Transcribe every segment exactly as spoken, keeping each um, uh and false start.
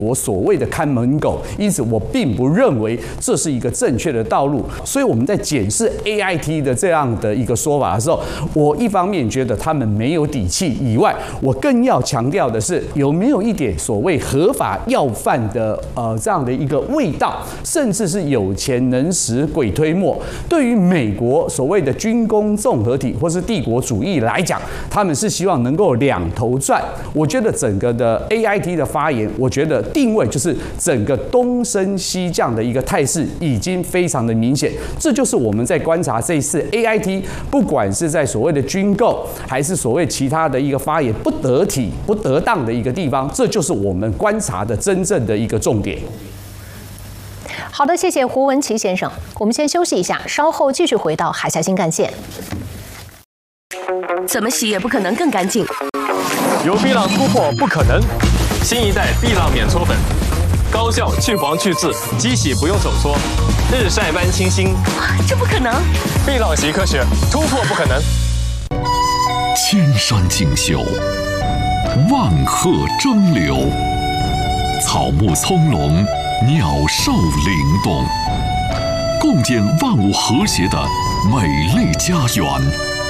我所谓的看门狗，因此我并不认为这是一个正确的道路。所以我们在检视 A I T 的这样的一个说法的时候，我一方面觉得他们没有底气以外，我更要强调的是有没有一点所谓合法要饭的呃这样的一个味道，甚至是有钱能使鬼推磨。对于美国所谓的军工综合体或是帝国主义来讲，他们是希望能够两头赚。我觉得整个的 A I T 的发言，我觉得定位就是整个东升西降的一个态势已经非常的明显，这就是我们在观察这一次 A I T， 不管是在所谓的军购，还是所谓其他的一个发言不得体、不得当的一个地方，这就是我们观察的真正的一个重点。 好的，谢谢胡文琦先生。我们先休息一下，稍后继续回到海峡新干线。 怎么洗也不可能更干净。 有碧浪突破不可能，新一代碧浪免搓粉，高效去黄去渍，机洗不用手搓，日晒般清新。 这不可能！ 碧浪洗科学，突破不可能。 千山锦绣，万壑争流，草木葱茏，鸟兽灵动，共建万物和谐的美丽家园。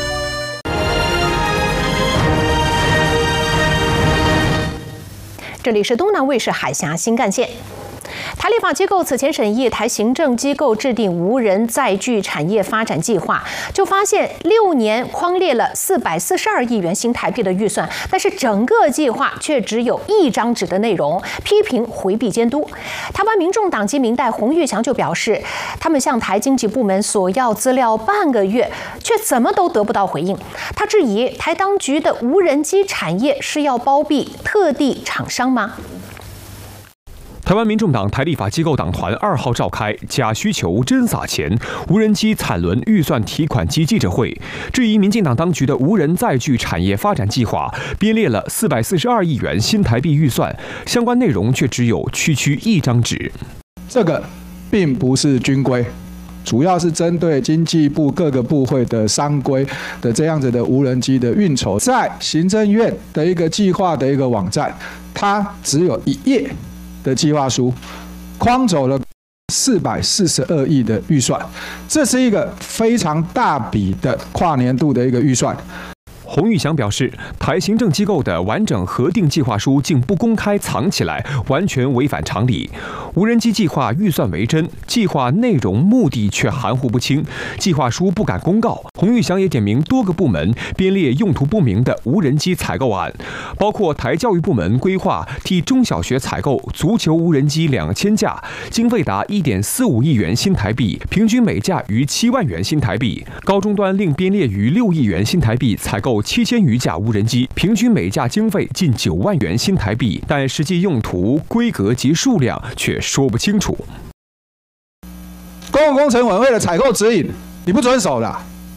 这里是东南卫视海峡新干线。台立法机构此前审议台行政机构制定无人载具产业发展计划，就发现六年匡列了四百四十二亿元新台币的预算，但是整个计划却只有一张纸的内容，批评回避监督。台湾民众党籍民代洪玉祥就表示，他们向台经济部门索要资料半个月，却怎么都得不到回应。他质疑台当局的无人机产业是要包庇特地厂商吗？ 台湾民众党台立法机构党团二号召开假需求真撒钱无人机产轮预算提款机记者会，质疑民进党当局的无人载具产业发展计划编列了四百四十二亿元新台币预算，相关内容却只有区区一张纸。 这个并不是军规，主要是针对经济部各个部会的商规的这样子的无人机的运筹，在行政院的一个计划的一个网站，它只有一页的计划书，框走了四百四十二亿的预算，这是一个非常大笔的跨年度的一个预算。 洪玉祥表示，台行政机构的完整核定计划书竟不公开藏起来，完全违反常理。无人机计划预算为真，计划内容目的却含糊不清，计划书不敢公告。洪玉祥也点名多个部门编列用途不明的无人机采购案，包括台教育部门规划替中小学采购足球无人机两千架，经费达一点四五亿元新台币，平均每架逾七万元新台币。高中端另编列逾六亿元新台币采购七千余架无人机，平均每架经费近九万元新台币，但实际用途、规格及数量却说不清楚。 公共工程委员会的采购指引你不遵守的，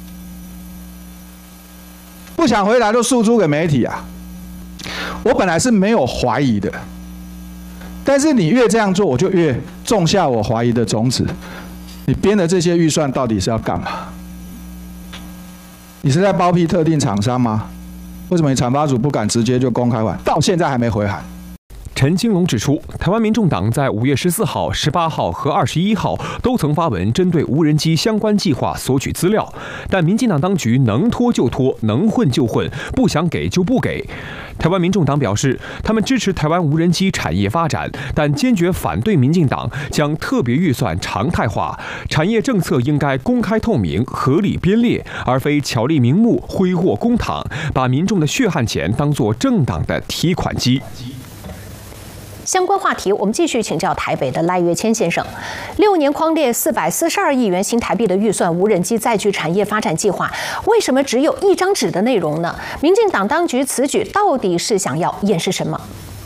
不想回答就诉诸给媒体啊！我本来是没有怀疑的，但是你越这样做，我就越种下我怀疑的种子。你编的这些预算到底是要干嘛？你是在包庇特定厂商吗？为什么你产发署不敢直接就公开完？到现在还没回函。 陈金龙指出，台湾民众党在五月十四号、十八号和二十一号都曾发文针对无人机相关计划索取资料，但民进党当局能拖就拖，能混就混，不想给就不给。台湾民众党表示，他们支持台湾无人机产业发展，但坚决反对民进党将特别预算常态化，产业政策应该公开透明、合理编列，而非巧立名目、挥霍公帑，把民众的血汗钱当作政党的提款机。 相关话题，我们继续请教台北的赖岳谦先生。六年匡列四百四十二亿元新台币的预算无人机载具产业发展计划，为什么只有一张纸的内容呢？民进党当局此举到底是想要掩饰什么？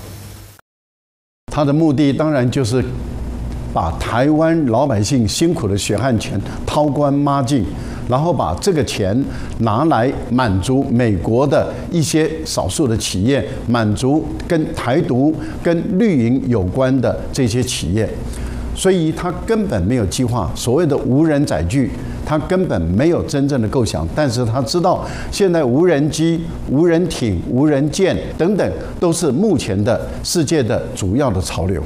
他的目的当然就是把台湾老百姓辛苦的血汗钱掏光抹净，然后把这个钱拿来满足美国的一些少数的企业，满足跟台独、跟绿营有关的这些企业，所以他根本没有计划所谓的无人载具，他根本没有真正的构想。但是他知道，现在无人机、无人艇、无人舰等等都是目前的世界的主要的潮流。